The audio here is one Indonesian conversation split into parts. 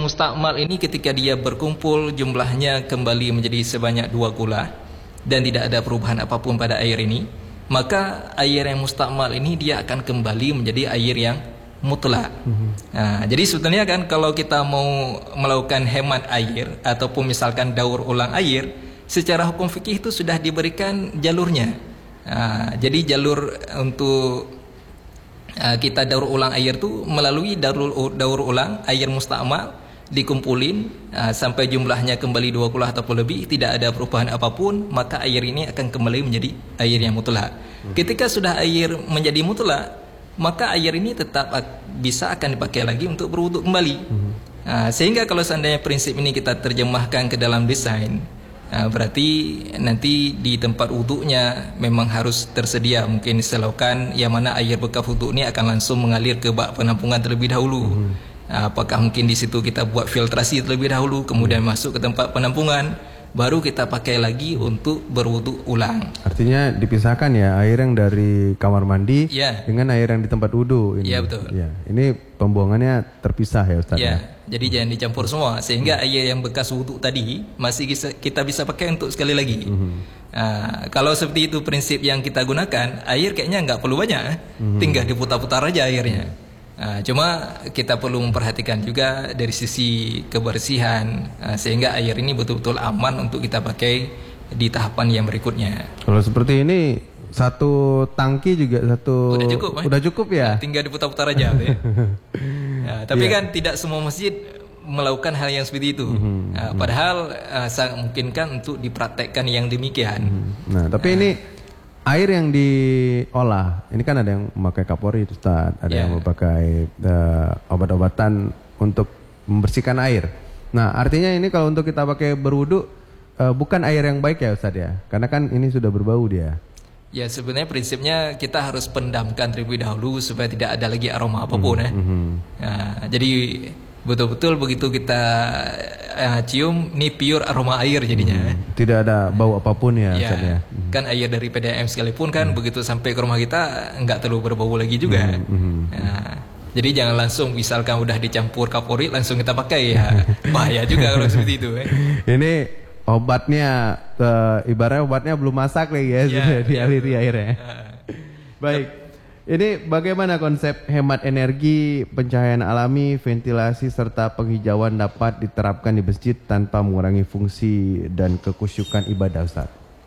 mustakmal ini ketika dia berkumpul jumlahnya kembali menjadi sebanyak 2 kula dan tidak ada perubahan apapun pada air ini, maka air yang mustakmal ini dia akan kembali menjadi air yang mutlak. Nah, jadi sebetulnya kan kalau kita mau melakukan hemat air ataupun misalkan daur ulang air, secara hukum fikih itu sudah diberikan jalurnya. Nah, jadi jalur untuk kita daur ulang air itu melalui daur ulang air mustakmal, dikumpulin sampai jumlahnya kembali 2 kula ataupun lebih, tidak ada perubahan apapun, maka air ini akan kembali menjadi air yang mutlak. Ketika sudah air menjadi mutlak, maka air ini tetap bisa akan dipakai lagi untuk berwudu kembali. Sehingga kalau seandainya prinsip ini kita terjemahkan ke dalam desain, berarti nanti di tempat wudunya memang harus tersedia mungkin selokan yang mana air bekas wudu ini akan langsung mengalir ke bak penampungan terlebih dahulu. Apakah mungkin di situ kita buat filtrasi terlebih dahulu, kemudian masuk ke tempat penampungan, baru kita pakai lagi untuk berwudu ulang. Artinya dipisahkan ya, air yang dari kamar mandi dengan air yang di tempat wudu ini. Iya, betul. Ya, ini pembuangannya terpisah ya Ustaz. Ya, jadi jangan dicampur semua sehingga air yang bekas wudu tadi masih kita bisa pakai untuk sekali lagi. Kalau seperti itu prinsip yang kita gunakan, air kayaknya nggak perlu banyak, tinggal diputar-putar aja airnya. Cuma kita perlu memperhatikan juga dari sisi kebersihan, sehingga air ini betul-betul aman untuk kita pakai di tahapan yang berikutnya. Kalau seperti ini satu tangki juga udah cukup ya. Tinggal diputar-putar aja. Tapi kan tidak semua masjid melakukan hal yang seperti itu. Padahal sangat memungkinkan untuk dipraktekkan yang demikian. Nah, tapi ini air yang diolah, ini kan ada yang memakai kapori Ustaz, ada yang memakai obat-obatan untuk membersihkan air. Nah, artinya ini kalau untuk kita pakai berwudu bukan air yang baik ya Ustaz ya? Karena kan ini sudah berbau dia. Ya, sebenarnya prinsipnya kita harus pendamkan terlebih dahulu supaya tidak ada lagi aroma apapun jadi betul-betul begitu kita cium, ini pure aroma air jadinya. Tidak ada bau apapun ya Ustaz ya. Kan air dari PDAM sekalipun kan begitu sampai ke rumah kita nggak terlalu berbau lagi juga. Jadi jangan langsung misalkan udah dicampur kapori langsung kita pakai ya. Bahaya juga kalau seperti itu. Ini obatnya ibaratnya obatnya belum masak lagi ya, sudah dialiri airnya. Baik. Ini bagaimana konsep hemat energi, pencahayaan alami, ventilasi serta penghijauan dapat diterapkan di masjid tanpa mengurangi fungsi dan kekhusyukan ibadah Ustaz?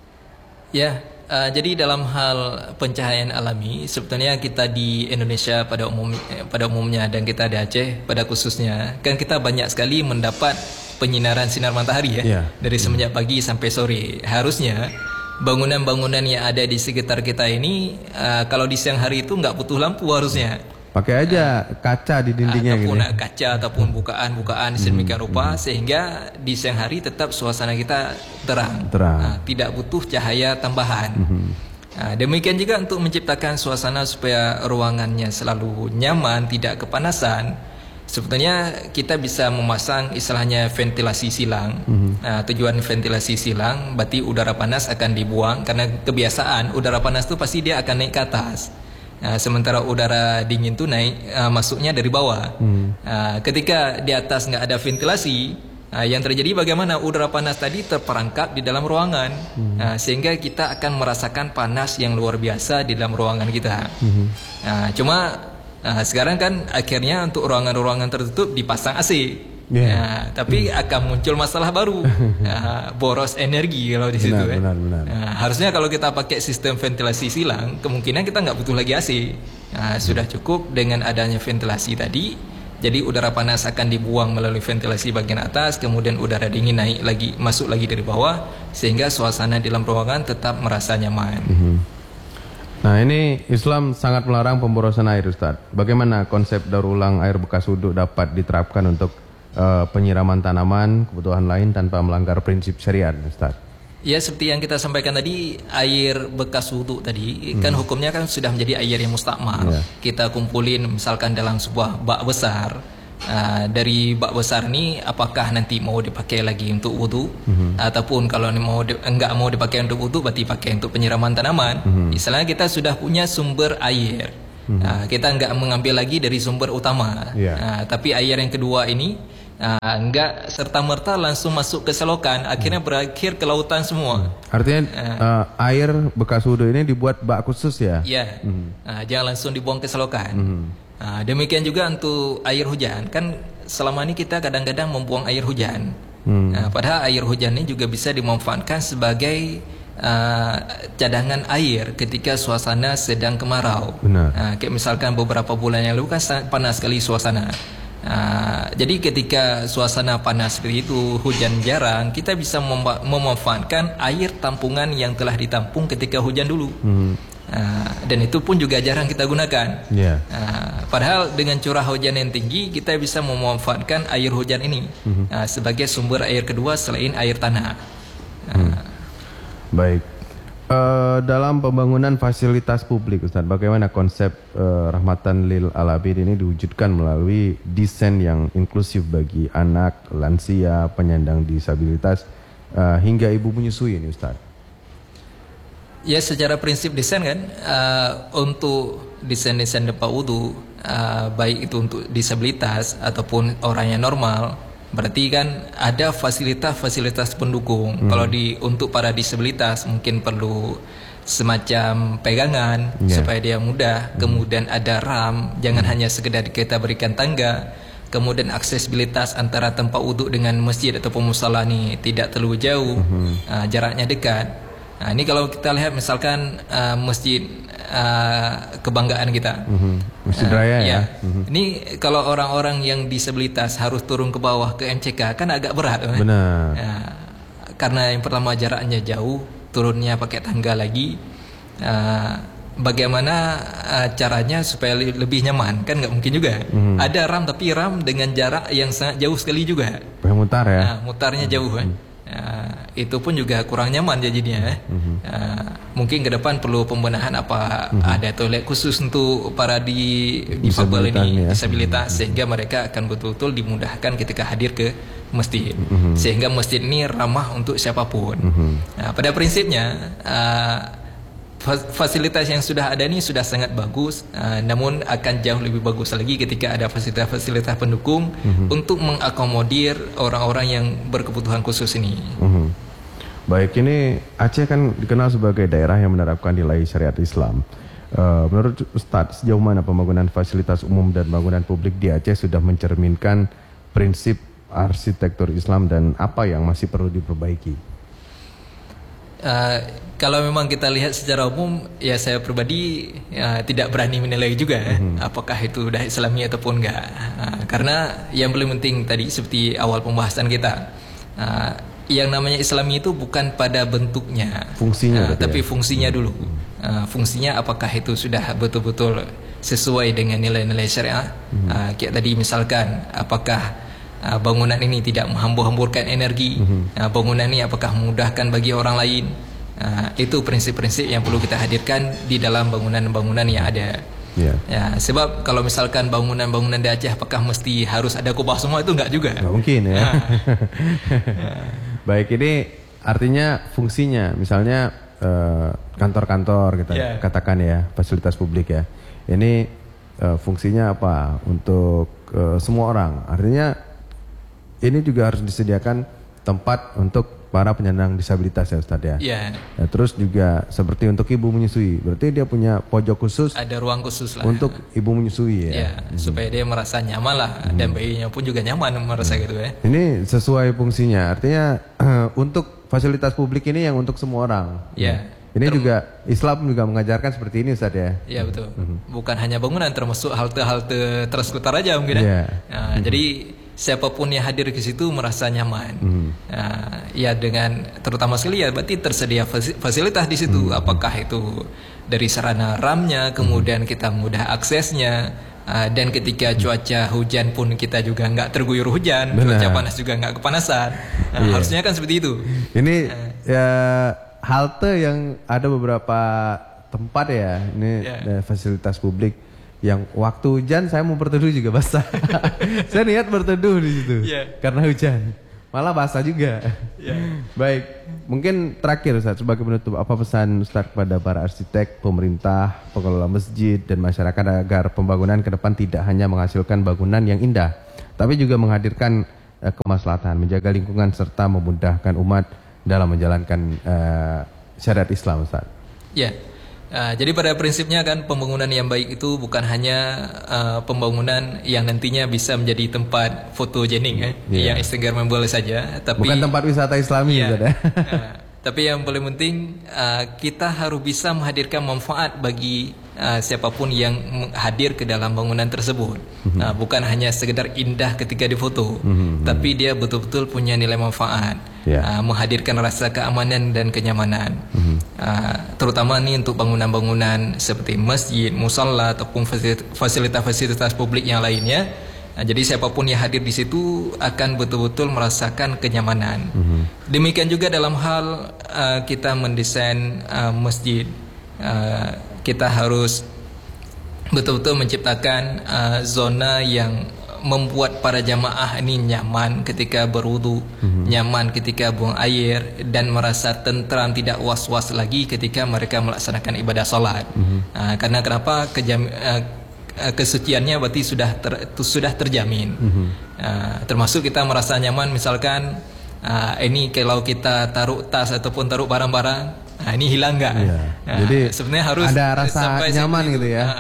Ya, jadi dalam hal pencahayaan alami sebetulnya kita di Indonesia pada umumnya dan kita di Aceh pada khususnya kan kita banyak sekali mendapat penyinaran sinar matahari dari semenjak pagi sampai sore. Harusnya bangunan-bangunan yang ada di sekitar kita ini kalau di siang hari itu nggak butuh lampu harusnya. Pakai aja kaca di dindingnya ataupun gitu. Kaca ataupun bukaan-bukaan sedemikian rupa sehingga di siang hari tetap suasana kita terang. Tidak butuh cahaya tambahan. Demikian juga untuk menciptakan suasana supaya ruangannya selalu nyaman, tidak kepanasan. Sebetulnya kita bisa memasang istilahnya ventilasi silang. Tujuan ventilasi silang berarti udara panas akan dibuang karena kebiasaan udara panas itu pasti dia akan naik ke atas. Sementara udara dingin itu naik masuknya dari bawah. Ketika di atas nggak ada ventilasi, yang terjadi bagaimana udara panas tadi terperangkap di dalam ruangan, sehingga kita akan merasakan panas yang luar biasa di dalam ruangan kita. Cuma sekarang kan akhirnya untuk ruangan-ruangan tertutup dipasang AC. Tapi akan muncul masalah baru, boros energi kalau di situ. Benar. Harusnya kalau kita pakai sistem ventilasi silang, kemungkinan kita nggak butuh lagi AC. Sudah cukup dengan adanya ventilasi tadi. Jadi udara panas akan dibuang melalui ventilasi bagian atas, kemudian udara dingin naik lagi, masuk lagi dari bawah, sehingga suasana di dalam ruangan tetap merasa nyaman. Nah, ini Islam sangat melarang pemborosan air Ustaz. Bagaimana konsep daur ulang air bekas wudu dapat diterapkan untuk penyiraman tanaman, kebutuhan lain tanpa melanggar prinsip syariat Ustaz? Ya, seperti yang kita sampaikan tadi, air bekas wudu tadi kan hukumnya kan sudah menjadi air yang mustakmal. Kita kumpulin misalkan dalam sebuah bak besar. Dari bak besar ini apakah nanti mau dipakai lagi untuk wudu ataupun kalau enggak mau dipakai untuk wudu berarti pakai untuk penyiraman tanaman. Misalnya kita sudah punya sumber air, kita enggak mengambil lagi dari sumber utama, tapi air yang kedua ini Enggak serta-merta langsung masuk ke selokan, akhirnya berakhir ke lautan semua. Artinya air bekas wudhu ini dibuat bak khusus ya? Ya, jangan langsung dibuang ke selokan. Demikian juga untuk air hujan, kan selama ini kita kadang-kadang membuang air hujan. Padahal air hujan ini juga bisa dimanfaatkan sebagai cadangan air ketika suasana sedang kemarau. Kayak misalkan beberapa bulan yang lalu kan sangat panas sekali suasana. Jadi ketika suasana panas seperti itu, hujan jarang, kita bisa memanfaatkan air tampungan yang telah ditampung ketika hujan dulu. Dan itu pun juga jarang kita gunakan. Padahal dengan curah hujan yang tinggi, kita bisa memanfaatkan air hujan ini sebagai sumber air kedua selain air tanah. Baik. Dalam pembangunan fasilitas publik, Ustaz, bagaimana konsep Rahmatan lil Alamin ini diwujudkan melalui desain yang inklusif bagi anak, lansia, penyandang disabilitas, hingga ibu menyusui ini, Ustaz? Ya, secara prinsip desain kan, untuk desain-desain tempat wudu, baik itu untuk disabilitas ataupun orang yang normal, berarti kan ada fasilitas-fasilitas pendukung. Kalau untuk para disabilitas mungkin perlu semacam pegangan supaya dia mudah. Kemudian ada ram, jangan hanya sekedar kita berikan tangga. Kemudian aksesibilitas antara tempat wudhu dengan masjid ataupun musala ini tidak terlalu jauh, jaraknya dekat. Ini kalau kita lihat misalkan masjid kebanggaan kita, Masjid Raya ya. Ini kalau orang-orang yang disabilitas harus turun ke bawah ke MCK kan agak berat. Benar. Karena yang pertama jaraknya jauh, turunnya pakai tangga lagi. Bagaimana caranya supaya lebih nyaman? Kan nggak mungkin juga. Ada ram, tapi ram dengan jarak yang sangat jauh sekali juga. Mutar ya. Mutarnya jauh kan. Itu pun juga kurang nyaman jadinya. Mungkin ke depan perlu pembenahan, ada toilet khusus untuk para difabel ini, disabilitas, sehingga mereka akan betul-betul dimudahkan ketika hadir ke masjid, sehingga masjid ini ramah untuk siapapun. Pada prinsipnya fasilitas yang sudah ada ini sudah sangat bagus, namun akan jauh lebih bagus lagi ketika ada fasilitas-fasilitas pendukung untuk mengakomodir orang-orang yang berkebutuhan khusus ini. Baik, ini Aceh kan dikenal sebagai daerah yang menerapkan nilai syariat Islam. Menurut Ustadz, sejauh mana pembangunan fasilitas umum dan bangunan publik di Aceh sudah mencerminkan prinsip arsitektur Islam, dan apa yang masih perlu diperbaiki? Kalau memang kita lihat secara umum, ya saya pribadi tidak berani menilai juga apakah itu sudah Islami ataupun enggak. Karena yang paling penting tadi seperti awal pembahasan kita, yang namanya Islami itu bukan pada bentuknya, fungsinya, tapi fungsinya dulu. Fungsinya apakah itu sudah betul-betul sesuai dengan nilai-nilai syariah. Kayak tadi misalkan, apakah bangunan ini tidak menghambur-hamburkan energi, bangunan ini apakah memudahkan bagi orang lain. Itu prinsip-prinsip yang perlu kita hadirkan di dalam bangunan-bangunan yang ada. Ya, sebab kalau misalkan bangunan-bangunan di Aceh apakah mesti harus ada kubah semua, itu enggak juga. Enggak mungkin ya. Baik, ini artinya fungsinya, misalnya kantor-kantor kita katakan ya, fasilitas publik ya. Ini fungsinya apa? Untuk semua orang. Artinya ini juga harus disediakan tempat untuk para penyandang disabilitas ya, Ustadz ya. Nah, terus juga seperti untuk ibu menyusui, berarti dia punya pojok khusus. Ada ruang khusus lah untuk ibu menyusui ya. Supaya dia merasa nyaman lah, dan bayinya pun juga nyaman merasa gitu ya. Ini sesuai fungsinya, artinya untuk fasilitas publik ini yang untuk semua orang. Ini juga Islam juga mengajarkan seperti ini, Ustadz ya. Iya betul. Bukan hanya bangunan, termasuk halte-halte Transkutar aja mungkin ya. Jadi siapapun yang hadir ke situ merasa nyaman. Ya dengan terutama sekali ya berarti tersedia fasilitas di situ. Apakah itu dari sarana ramnya, kemudian kita mudah aksesnya, dan ketika cuaca hujan pun kita juga nggak terguyur hujan, cuaca panas juga nggak kepanasan. Harusnya kan seperti itu. Ini ya halte yang ada beberapa tempat ya, ini fasilitas publik yang waktu hujan saya mau berteduh juga basah. Saya niat berteduh di situ karena hujan, malah basah juga. Baik, mungkin terakhir Ustaz, sebagai penutup, apa pesan Ustaz kepada para arsitek, pemerintah, pengelola masjid dan masyarakat agar pembangunan ke depan tidak hanya menghasilkan bangunan yang indah, tapi juga menghadirkan kemaslahatan, menjaga lingkungan serta memudahkan umat dalam menjalankan syariat Islam, Ustaz. Ya. Jadi pada prinsipnya kan pembangunan yang baik itu bukan hanya pembangunan yang nantinya bisa menjadi tempat fotogenik yang instagramable saja, tapi bukan tempat wisata Islami juga. Tapi yang paling penting kita harus bisa menghadirkan manfaat bagi siapapun yang hadir ke dalam bangunan tersebut. Bukan hanya sekedar indah ketika difoto, tapi dia betul-betul punya nilai manfaat, menghadirkan rasa keamanan dan kenyamanan. Terutama nih untuk bangunan-bangunan seperti masjid, musalla ataupun fasilitas-fasilitas publik yang lainnya. Jadi siapapun yang hadir di situ akan betul-betul merasakan kenyamanan. Demikian juga dalam hal kita mendesain masjid, kita harus betul-betul menciptakan zona yang membuat para jamaah ini nyaman ketika berwudu, nyaman ketika buang air, dan merasa tentram, tidak was-was lagi ketika mereka melaksanakan ibadah salat. Karena kenapa? Kesuciannya berarti sudah terjamin. Termasuk kita merasa nyaman, misalkan ini kalau kita taruh tas ataupun taruh barang-barang, ini hilang nggak? Jadi sebenarnya harus ada rasa nyaman gitu ya.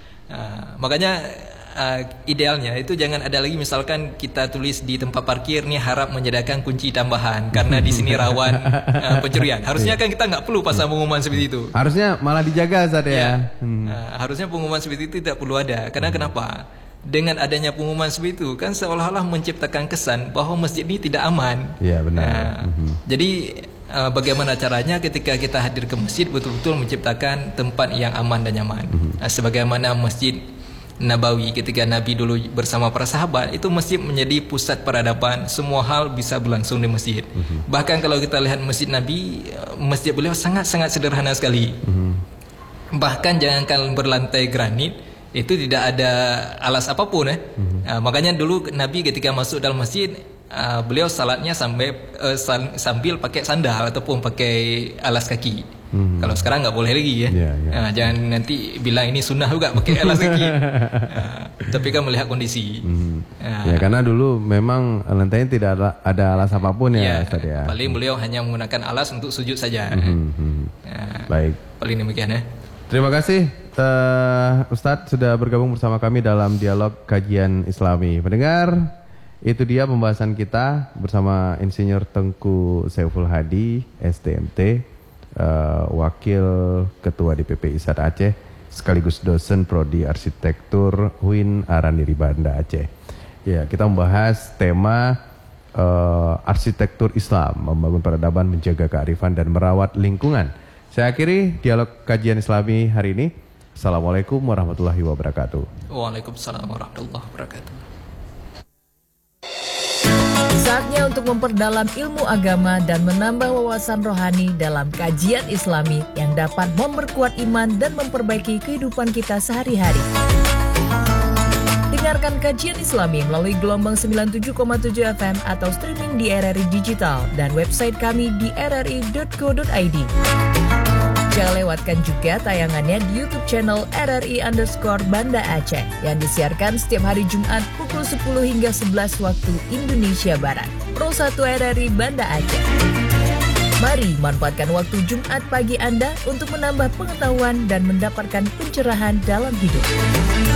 Makanya idealnya itu jangan ada lagi misalkan kita tulis di tempat parkir nih harap menyediakan kunci tambahan karena di sini rawan pencurian. Harusnya kan kita nggak perlu pasang pengumuman seperti itu. Harusnya malah dijaga saja ya. Harusnya pengumuman seperti itu tidak perlu ada. Karena kenapa? Dengan adanya pengumuman seperti itu kan seolah-olah menciptakan kesan bahwa masjid ini tidak aman. Iya benar. Jadi bagaimana caranya ketika kita hadir ke masjid betul-betul menciptakan tempat yang aman dan nyaman. Sebagaimana Masjid Nabawi ketika Nabi dulu bersama para sahabat, itu masjid menjadi pusat peradaban, semua hal bisa berlangsung di masjid. Bahkan kalau kita lihat masjid Nabi, masjid beliau sangat-sangat sederhana sekali. Bahkan jangankan berlantai granit, itu tidak ada alas apapun. Makanya dulu Nabi ketika masuk dalam masjid, beliau salatnya sambil pakai sandal ataupun pakai alas kaki. Kalau sekarang nggak boleh lagi ya. Jangan nanti bilang ini sunnah juga pakai alas kaki. Tapi kan melihat kondisi. Ya karena dulu memang lantainya tidak ada alas apapun ya, Ustaz ya. Paling beliau hanya menggunakan alas untuk sujud saja. Baik. Paling demikian ya. Terima kasih Ustadz sudah bergabung bersama kami dalam dialog kajian Islami. Pendengar, itu dia pembahasan kita bersama Insinyur Tengku Saiful Hadi, STMT, Wakil Ketua DPP ISAD Aceh, sekaligus dosen Prodi Arsitektur UIN Araniri Banda Aceh. Ya, kita membahas tema arsitektur Islam, membangun peradaban, menjaga kearifan dan merawat lingkungan. Saya akhiri dialog kajian Islami hari ini. Assalamualaikum warahmatullahi wabarakatuh. Waalaikumsalam warahmatullahi wabarakatuh. Saatnya untuk memperdalam ilmu agama dan menambah wawasan rohani dalam kajian Islami yang dapat memperkuat iman dan memperbaiki kehidupan kita sehari-hari. Dengarkan kajian Islami melalui gelombang 97,7 FM atau streaming di RRI Digital dan website kami di rri.co.id. Jangan lewatkan juga tayangannya di YouTube channel RRI_Banda Aceh yang disiarkan setiap hari Jumat pukul 10 hingga 11 waktu Indonesia Barat. Pro 1 RRI Banda Aceh. Mari manfaatkan waktu Jumat pagi Anda untuk menambah pengetahuan dan mendapatkan pencerahan dalam hidup.